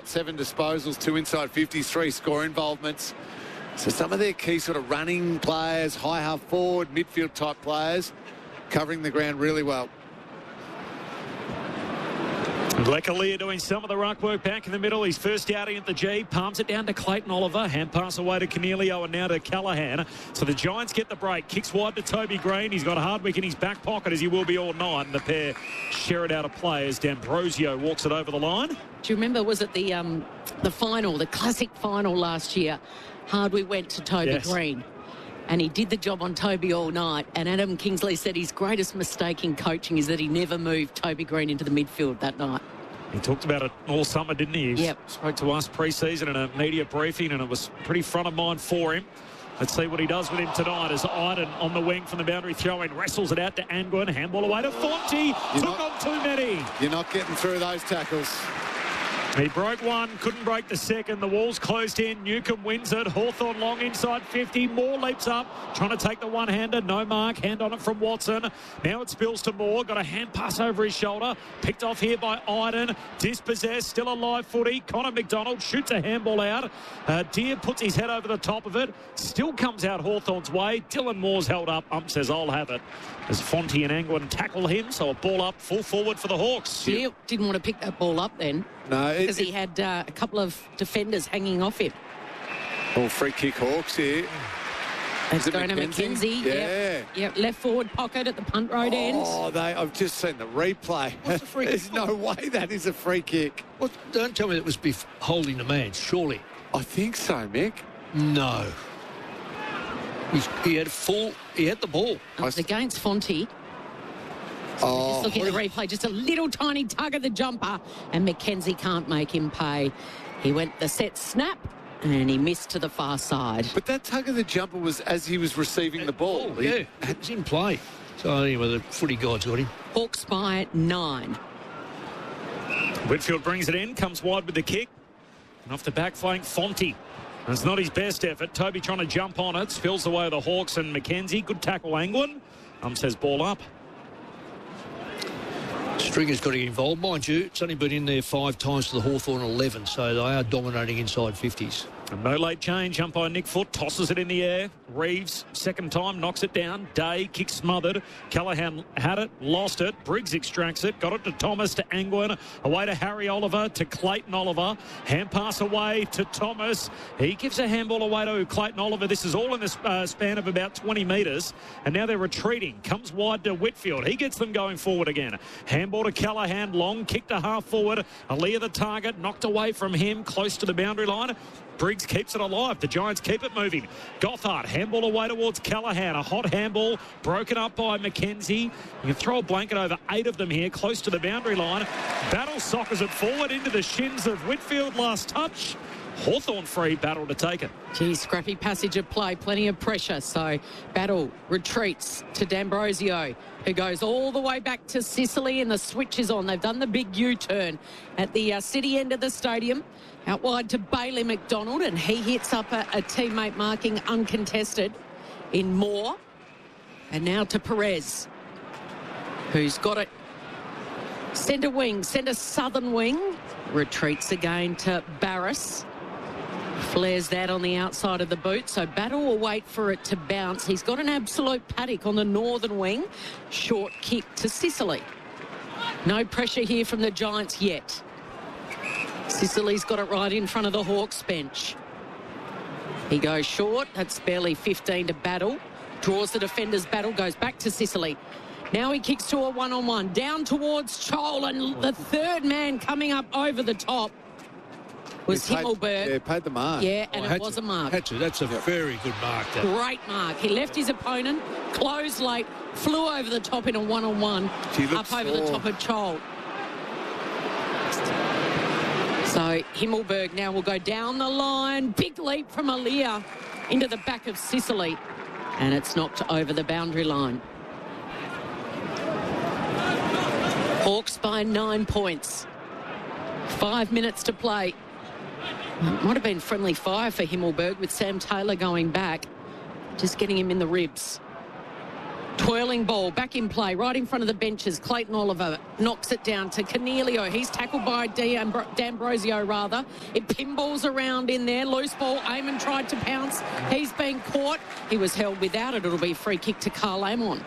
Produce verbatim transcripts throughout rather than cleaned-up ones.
seven disposals, two inside fifties, three score involvements. So some of their key sort of running players, high half forward, midfield type players, covering the ground really well. Lecalier doing some of the ruck work back in the middle. He's first outing at the G. Palms it down to Clayton Oliver. Hand pass away to Cornelio and now to Callaghan. So the Giants get the break. Kicks wide to Toby Green. He's got a Hardwick in his back pocket, as he will be all night. And the pair share it out of play as D'Ambrosio walks it over the line. Do you remember, was it the um, the final, the classic final last year? Hardwick went to Toby Yes. Green. And he did the job on Toby all night. And Adam Kingsley said his greatest mistake in coaching is that he never moved Toby Green into the midfield that night. He talked about it all summer, didn't he? He Yep. spoke to us pre-season in a media briefing, and it was pretty front of mind for him. Let's see what he does with him tonight as Iden on the wing from the boundary throw-in. Wrestles it out to Angwin. Handball away to Fonte. You're Took not- on too many. You're not getting through those tackles. He broke one, couldn't break the second. The walls closed in. Newcomb wins it. Hawthorn long inside fifty. Moore leaps up, trying to take the one-hander. No mark. Hand on it from Watson. Now it spills to Moore. Got a hand pass over his shoulder. Picked off here by Iden. Dispossessed. Still a live footy. Connor McDonald shoots a handball out. Uh, Deere puts his head over the top of it. Still comes out Hawthorn's way. Dylan Moore's held up. Ump says, I'll have it. As Fonte and Angwin tackle him. So a ball up, full forward for the Hawks. Deere didn't want to pick that ball up then. No, it, Because he had uh, a couple of defenders hanging off him. oh, free kick Hawks here. It's Is it going to McKenzie? McKenzie. Yeah. Yep. Yep. Left forward pocket at the punt road end. Oh, they, I've just seen the replay. What's the free There's kick? no way that is a free kick. What, don't tell me that was bef- holding the man, surely. I think so, Mick. No. He's, he had full, he had the ball. Oh, it's against Fonte. Oh, Just looking at the replay, just a little tiny tug of the jumper, and McKenzie can't make him pay. He went the set snap, and he missed to the far side. but that tug of the jumper was as he was receiving the ball. Oh, yeah, it was in play. So anyway, the footy gods got him. Hawks by nine. Whitfield brings it in, comes wide with the kick. And off the back flank, Fonte. It's not his best effort. Toby trying to jump on it. Spills away the Hawks and McKenzie. Good tackle, Angwin. Um says ball up. Stringer's got to get involved. Mind you, it's only been in there five times to the Hawthorn eleven, so they are dominating inside fifties. And no late change. Umpire Nick Foot tosses it in the air. Reeves, second time, knocks it down. Day, kick smothered. Callaghan had it, lost it. Briggs extracts it. Got it to Thomas, to Angwin. Away to Harry Oliver, to Clayton Oliver. Hand pass away to Thomas. He gives a handball away to Clayton Oliver. This is all in the uh, span of about twenty metres. And now they're retreating. Comes wide to Whitfield. He gets them going forward again. Handball to Callaghan. Long kick to half forward. Aaliyah the target. Knocked away from him. Close to the boundary line. Briggs keeps it alive. The Giants keep it moving. Gothard, handball away towards Callaghan. A hot handball broken up by McKenzie. You can throw a blanket over eight of them here, close to the boundary line. Battle soccers it forward into the shins of Whitfield. Last touch. Hawthorn free. Battle to take it. Gee, scrappy passage of play, plenty of pressure. So Battle retreats to D'Ambrosio, who goes all the way back to Sicily, and the switch is on. They've done the big U-turn at the uh, city end of the stadium. Out wide to Bailey McDonald, and he hits up a, a teammate marking uncontested in Moore. And now to Perez, who's got it centre wing, centre southern wing. Retreats again to Barris. Flares that on the outside of the boot, so Battle will wait for it to bounce. He's got an absolute paddock on the northern wing. Short kick to Sicily. No pressure here from the Giants yet. Sicily's got it right in front of the Hawks bench. He goes short. That's barely fifteen to Battle. Draws the defender's Battle, goes back to Sicily. Now he kicks to a one-on-one. Down towards Chol, and the third man coming up over the top was He paid- Himmelberg. Yeah, paid the mark. Yeah, and Oh, it had was to- a mark. Had to. That's a very good mark. That. Great mark. He left his opponent, closed late, flew over the top in a one-on-one, He up looks over the sore. top of Chol. So Himmelberg now will go down the line. Big leap from Aaliyah into the back of Sicily. And it's knocked over the boundary line. Hawks by nine points. Five minutes to play. Might have been friendly fire for Himmelberg with Sam Taylor going back. Just getting him in the ribs. Twirling ball, back in play, right in front of the benches. Clayton Oliver knocks it down to Cornelio. He's tackled by D'Ambrosio, rather. It pinballs around in there. Loose ball. Eamon tried to pounce. He's been caught. He was held without it. It'll be a free kick to Carl Amon.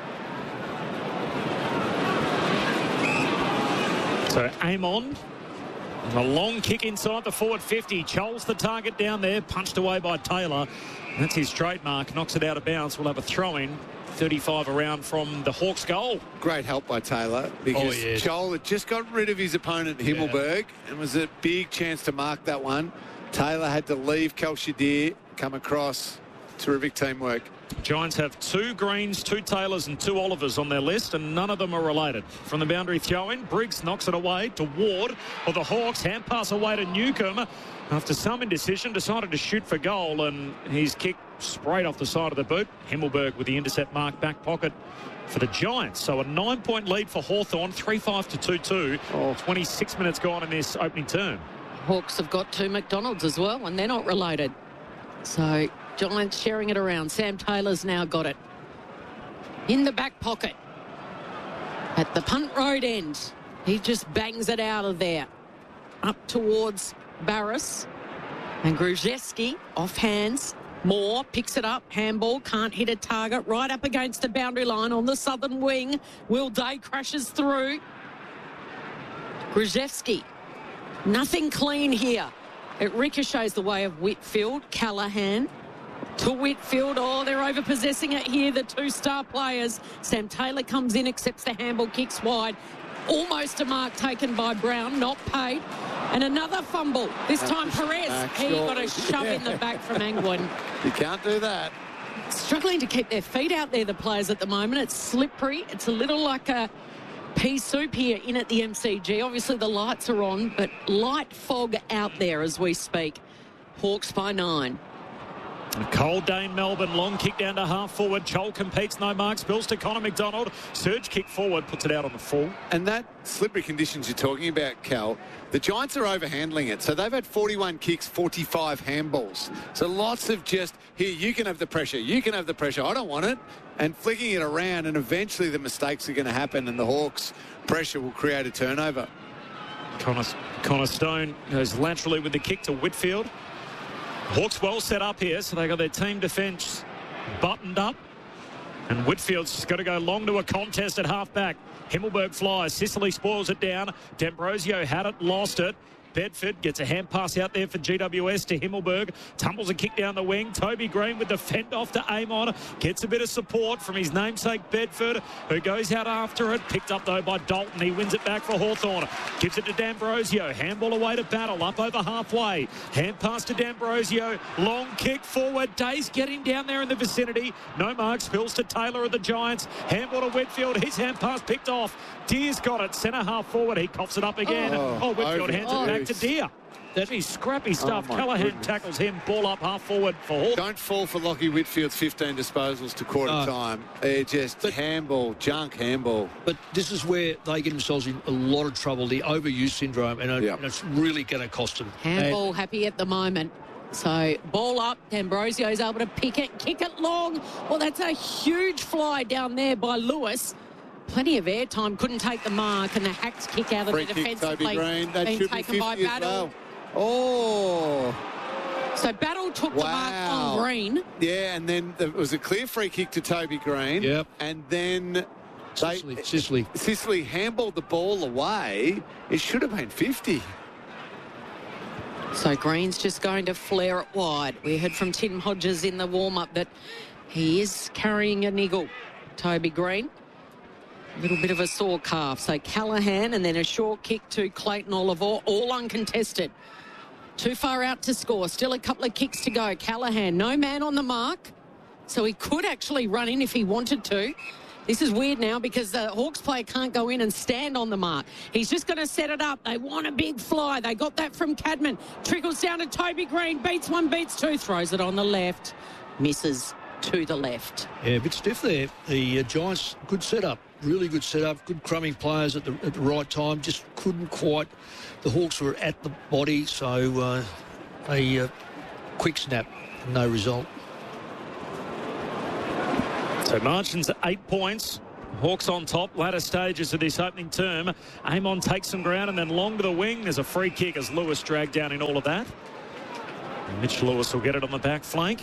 So Amon, a long kick inside the forward fifty. Choles the target down there. Punched away by Taylor. That's his trademark. Knocks it out of bounds. We'll have a throw-in. thirty-five around from the Hawks' goal. Great help by Taylor because oh, yeah. Joel had just got rid of his opponent Himmelberg yeah. and was a big chance to mark that one. Taylor had to leave Kelshadir, come across. Terrific teamwork. Giants have two Greens, two Taylors and two Olivers on their list, and none of them are related. From the boundary throw-in, Briggs knocks it away to Ward of the Hawks. Hand pass away to Newcomb. After some indecision, decided to shoot for goal, and he's kicked straight off the side of the boot. Himmelberg with the intercept mark back pocket for the Giants. So a nine-point lead for Hawthorn, three five to two two. Oh. twenty-six minutes gone in this opening term. Hawks have got two McDonald's as well, and they're not related. So Giants sharing it around. Sam Taylor's now got it. In the back pocket. At the punt road end. He just bangs it out of there. Up towards Barras. And Gruszewski off hands. Moore picks it up. Handball, can't hit a target. Right up against the boundary line on the southern wing. Will Day crashes through. Gruszewski. Nothing clean here. It ricochets the way of Whitfield. Callaghan to Whitfield. Oh, they're over-possessing it here, the two star players. Sam Taylor comes in, accepts the handball, kicks wide. Almost a mark taken by Brown, not paid. And another fumble. This time Perez. He got a shove yeah. in the back from Angwin. You can't do that. Struggling to keep their feet out there, the players at the moment. It's slippery. It's a little like a pea soup here in at the M C G. Obviously the lights are on, but light fog out there as we speak. Hawks by nine. A cold day in Melbourne. Long kick down to half forward. Chol competes, no marks. Bills to Connor McDonald. Surge kick forward, puts it out on the full. And that slippery conditions you're talking about, Cal, the Giants are overhandling it. So they've had forty-one kicks, forty-five handballs. So lots of just, here, you can have the pressure. You can have the pressure. I don't want it. And flicking it around, and eventually the mistakes are going to happen, and the Hawks' pressure will create a turnover. Connor, Connor Stone goes laterally with the kick to Whitfield. Hawks well set up here, so they got their team defence buttoned up. And Whitfield's just got to go long to a contest at half-back. Himmelberg flies. Sicily spoils it down. D'Ambrosio had it, lost it. Bedford gets a hand pass out there for G W S to Himmelberg. Tumbles a kick down the wing. Toby Green with the fend off to Amon. Gets a bit of support from his namesake Bedford, who goes out after it. Picked up, though, by Dalton. He wins it back for Hawthorn. Gives it to D'Ambrosio. Handball away to Battle. Up over halfway. Hand pass to D'Ambrosio. Long kick forward. Day's getting down there in the vicinity. No mark. Spills to Taylor of the Giants. Handball to Whitfield. His hand pass picked off. Deer's got it. Centre half forward. He coughs it up again. Oh, oh Whitfield hands it back to Deer. That's his scrappy stuff. Oh Callaghan goodness. tackles him. Ball up half forward for Hawthorn. Don't fall for Lockie Whitfield's fifteen disposals to quarter uh, time. They're just but, handball, junk handball. But this is where they get themselves in a lot of trouble, the overuse syndrome, and, yep. and it's really going to cost them. Handball and, happy at the moment. So ball up, D'Ambrosio's able to pick it, kick it long. Well, that's a huge fly down there by Lewis. Plenty of airtime, couldn't take the mark, and the hacked kick out of Free the kick, defensive Toby Green. That should be fifty as well. Oh. So Battle took wow. the mark on Green. Yeah, and then there was a clear free kick to Toby Green. Yep. And then Sicily, they, Sicily. Sicily handballed the ball away. It should have been fifty. So Green's just going to flare it wide. We heard from Tim Hodges in the warm-up that he is carrying a niggle. Toby Green. A little bit of a sore calf. So Callaghan and then a short kick to Clayton Oliver, all uncontested. Too far out to score. Still a couple of kicks to go. Callaghan, no man on the mark. So he could actually run in if he wanted to. This is weird now because the Hawks player can't go in and stand on the mark. He's just going to set it up. They want a big fly. They got that from Cadman. Trickles down to Toby Green. Beats one, beats two. Throws it on the left. Misses to the left. Yeah, a bit stiff there. The uh, Giants, good setup. Really good setup. Good crumbing players at the, at the right time. Just couldn't quite. The Hawks were at the body, so uh, a uh, quick snap. No result. So margin's eight points. Hawks on top, latter stages of this opening term. Amon takes some ground and then long to the wing. There's a free kick as Lewis dragged down in all of that. And Mitch Lewis will get it on the back flank.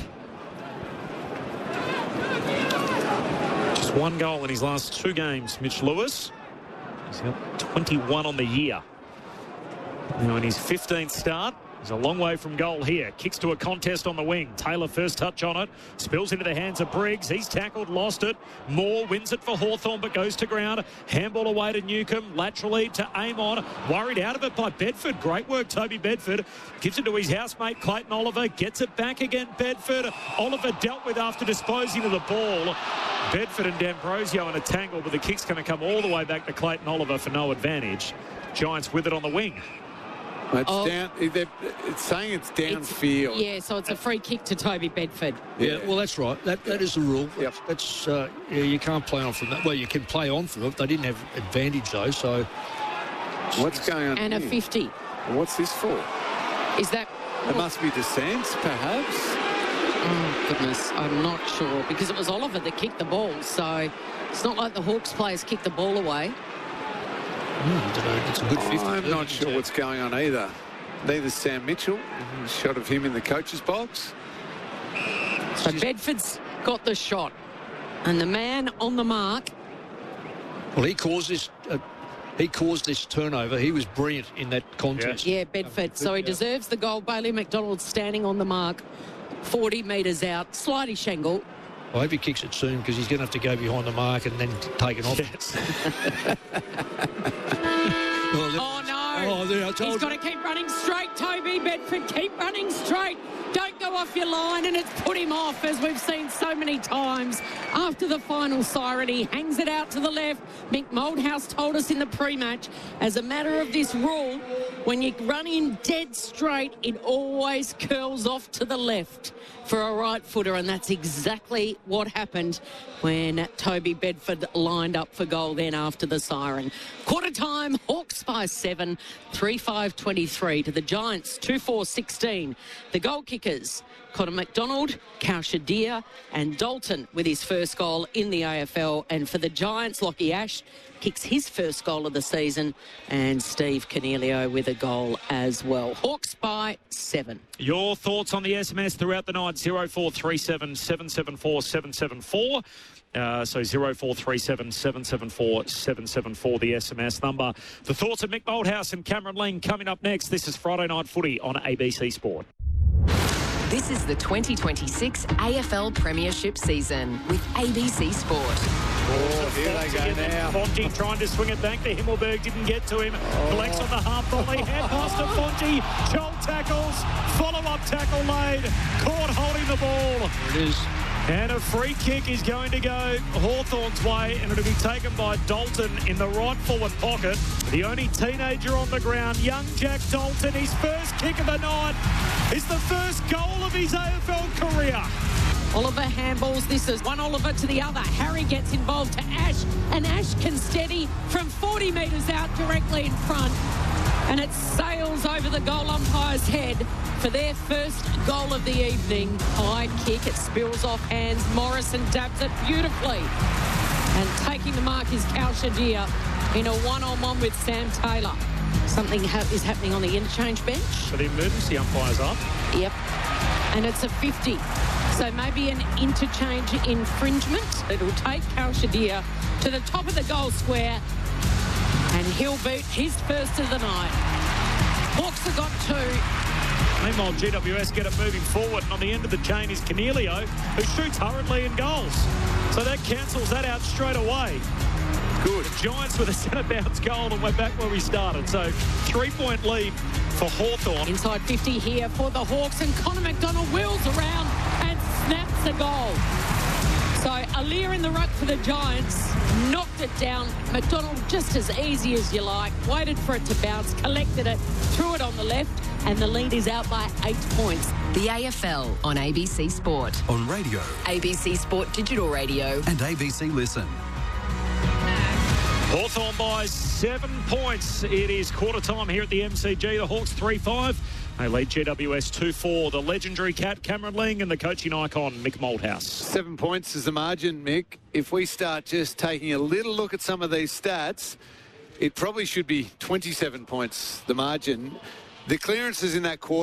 Just one goal in his last two games, Mitch Lewis. He's got twenty-one on the year. Now in his fifteenth start, he's a long way from goal here. Kicks to a contest on the wing. Taylor first touch on it. Spills into the hands of Briggs. He's tackled, lost it. Moore wins it for Hawthorn but goes to ground. Handball away to Newcomb. Laterally to Amon. Worried out of it by Bedford. Great work, Toby Bedford. Gives it to his housemate, Clayton Oliver. Gets it back again, Bedford. Oliver dealt with after disposing of the ball. Bedford and D'Ambrosio in a tangle, but the kick's going to come all the way back to Clayton Oliver for no advantage. Giants with it on the wing. It's Oh. down. It's saying it's downfield. Yeah, so it's a free kick to Toby Bedford. Yeah, well, that's right. That that is the rule. Yep. That's uh, yeah, you can't play on from that. Well, you can play on from it. They didn't have advantage though, so What's going on And a here? fifty. What's this for? Is that... It must be dissent, perhaps. Oh, goodness, I'm not sure, because it was Oliver that kicked the ball, so it's not like the Hawks players kicked the ball away. mm, don't know, it's a good fifty. I'm not sure what's going on either. Neither Sam Mitchell. A shot of him in the coach's box. So Bedford's got the shot, and the man on the mark. Well, he caused this. Uh, he caused this turnover. He was brilliant in that contest. Yeah, Bedford. So he Yeah. deserves the goal. Bailey McDonald standing on the mark, forty metres out. Slidey Shangle. I hope he kicks it soon because he's going to have to go behind the mark and then take it off. Yes. Well, then- Oh, no. Oh, there, I told He's got you. to keep running straight, Toby Bedford. Keep running straight. Don't go off your line, and it's put him off, as we've seen so many times. After the final siren, he hangs it out to the left. Mick Moldhouse told us in the pre-match, as a matter of this rule, when you run in dead straight, it always curls off to the left for a right footer, and that's exactly what happened when Toby Bedford lined up for goal then after the siren. Quarter time, Hawks by seven, three five twenty-three to the Giants, two four sixteen. The goal kickers, Connor McDonald, Cal Shadir and Dalton with his first goal in the A F L. And for the Giants, Lockie Ash kicks his first goal of the season, and Steve Cornelio with a goal as well. Hawks by seven. Your thoughts on the S M S throughout the night, zero four three seven, seven seven four, seven seven four. Uh, so zero four three seven, seven seven four, seven seven four, the S M S number. The thoughts of Mick Moldhouse and Cameron Ling coming up next. This is Friday Night Footy on A B C Sport. This is the twenty twenty-six A F L Premiership season with A B C Sport. Oh, here they Fonte go and then now. Fonte trying to swing it back to Himmelberg, didn't get to him. Collects on the half volley, hand pass to Fonte. Joel tackles, follow-up tackle made, caught holding the ball. There it is. And a free kick is going to go Hawthorn's way, and it'll be taken by Dalton in the right forward pocket. The only teenager on the ground, young Jack Dalton. His first kick of the night is the first goal of his A F L career. Oliver handballs. This is one Oliver to the other. Harry gets involved to Ash, and Ash can steady from forty metres out directly in front. And it sails over the goal umpire's head for their first goal of the evening. High kick, it spills off hands. Morrison dabs it beautifully. And taking the mark is Cal Shadir in a one-on-one with Sam Taylor. Something ha- is happening on the interchange bench. So the emergency umpire's up. Yep. And it's a fifty. So maybe an interchange infringement. It'll take Cal Shadir to the top of the goal square, and he'll beat his first of the night. Hawks have got two. Meanwhile, G W S get it moving forward, and on the end of the chain is Cornelio, who shoots hurriedly in goals. So that cancels that out straight away. Good. The Giants with a centre bounce goal, and we're back where we started. So three-point lead for Hawthorn. Inside fifty here for the Hawks, and Connor McDonald wheels around and snaps a goal. So Alir in the ruck for the Giants, knocked it down. McDonald just as easy as you like, waited for it to bounce, collected it, threw it on the left, and the lead is out by eight points. The A F L on A B C Sport. On radio A B C Sport Digital Radio. and A B C Listen. Hawthorn by seven points. It is quarter time here at the M C G. The Hawks three five. They lead G W S two four. The legendary cat, Cameron Ling, and the coaching icon, Mick Malthouse. Seven points is the margin, Mick. If we start just taking a little look at some of these stats, it probably should be twenty-seven points, the margin. The clearances in that quarter